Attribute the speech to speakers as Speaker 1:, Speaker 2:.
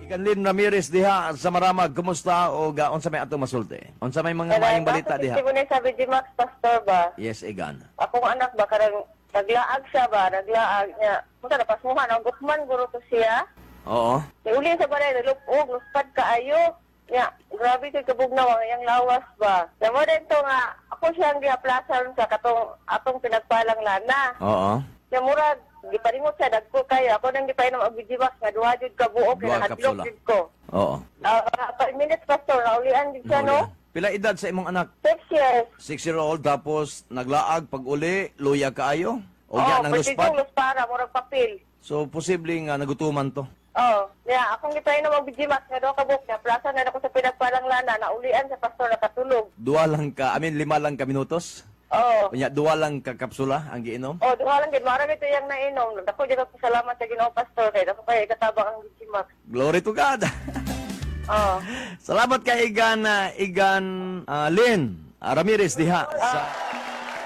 Speaker 1: Ikanlin Ramirez diha sa Maramag, kumusta o unsa may atong masulti? Unsa may mga maayong balita diha?
Speaker 2: Kasi ko sabi di Max Pastor ba?
Speaker 1: Yes, Igan.
Speaker 2: Akong anak ba karang naglaag siya ba? Naglaag niya. Munta na pasmuhan ang gukman guro to siya.
Speaker 1: Oo.
Speaker 2: Uli sa balay nalupog, luspad kaayo. Ya, grabe kay kabugnaw ang iyang lawas ba. Damo din to nga ako siyang giaplasan sa atong pinagpalang lana.
Speaker 1: Oo.
Speaker 2: Ya murag giparingot siya dagko kayo. Ako nang gipainom og bijiwas nga duha jud ka buok
Speaker 1: Duha
Speaker 2: na hadlok
Speaker 1: kapsula.
Speaker 2: jud ko.
Speaker 1: Oo.
Speaker 2: 5 minutes pastor naulian jud siya no.
Speaker 1: Pila edad sa imong anak?
Speaker 2: 6 years.
Speaker 1: 6-year-old tapos naglaag pag uli, luya kaayo? O
Speaker 2: Oh,
Speaker 1: ya nang luspad?
Speaker 2: luspara murag papel.
Speaker 1: So posible nga nagutuman to.
Speaker 2: Oh, yeah, akong gipainom og bijiwas nga duha ka buok na plaza na ako sa pinagpalang lana naulian sa pastor nakatulog.
Speaker 1: Dua lang ka, 5 lang ka minutos?
Speaker 2: Oh.
Speaker 1: Unya, dua lang ka kapsula ang giinom?
Speaker 2: Oh, duha lang gid mara ito yang nainom. Dako jud ako salamat sa Ginoo pastor kay dako kay katabang ang bijiwas.
Speaker 1: Glory to God!
Speaker 2: Oh.
Speaker 1: Salamat kay Igan Lynn Ramirez diha sa